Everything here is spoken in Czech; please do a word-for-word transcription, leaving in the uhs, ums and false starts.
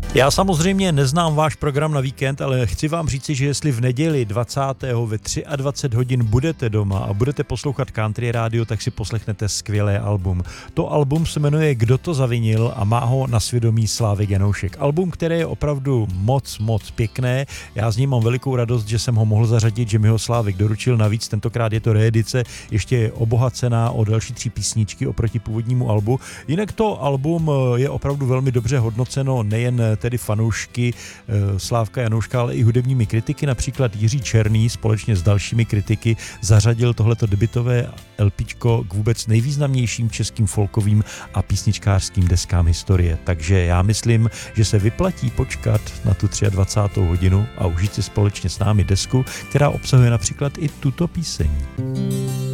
Já samozřejmě neznám váš program na víkend, ale chci vám říci, že jestli v neděli dvacátého ve dvacet tři hodin budete doma a budete poslouchat country rádio, tak si poslechnete skvělé album. To album se jmenuje Kdo to zavinil a má ho na svědomí Slávek Janoušek. Album, které je opravdu moc, moc pěkné. Já z ní mám velikou radost, že jsem ho mohl zařadit, že mi ho Slávek doručil. Navíc tentokrát je to reedice, ještě je obohacená o další tři písničky oproti původnímu albu. Jinak to album je opravdu velmi dobře hodnoceno nejen tedy fanoušky Slávka Janouška, ale i hudebními kritiky. Například Jiří Černý společně s dalšími kritiky zařadil tohleto debutové LPčko k vůbec nejvýznamnějším českým folkovým a písničkářským deskám historie. Takže já myslím, že se vyplatí počkat na tu dvacátou třetí hodinu a užít si společně s námi desku, která obsahuje například i tuto píseň.